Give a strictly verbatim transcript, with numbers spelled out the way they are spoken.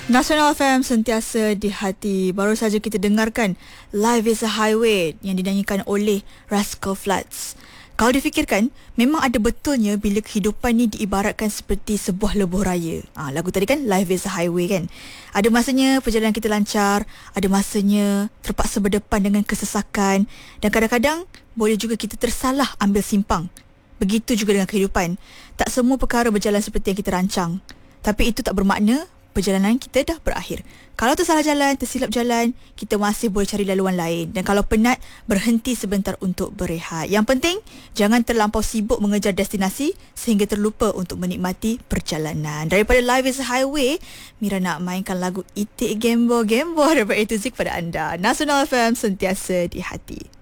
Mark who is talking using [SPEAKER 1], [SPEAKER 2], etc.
[SPEAKER 1] Nasional F M sentiasa di hati. Baru saja kita dengarkan Life is a Highway yang dinyanyikan oleh Rascal Flatts. Kalau difikirkan, memang ada betulnya bila kehidupan ni diibaratkan seperti sebuah lebuh raya. Ha, lagu tadi kan Life is a Highway kan. Ada masanya perjalanan kita lancar, ada masanya terpaksa berdepan dengan kesesakan, dan kadang-kadang boleh juga kita tersalah ambil simpang. Begitu juga dengan kehidupan. Tak semua perkara berjalan seperti yang kita rancang. Tapi itu tak bermakna perjalanan kita dah berakhir. Kalau tersalah jalan, tersilap jalan, kita masih boleh cari laluan lain. Dan kalau penat, berhenti sebentar untuk berehat. Yang penting, jangan terlampau sibuk mengejar destinasi sehingga terlupa untuk menikmati perjalanan. Daripada Life is a Highway, Mira nak mainkan lagu Itik Gembo Gembo daripada A to Z kepada anda. Nasional F M sentiasa di hati.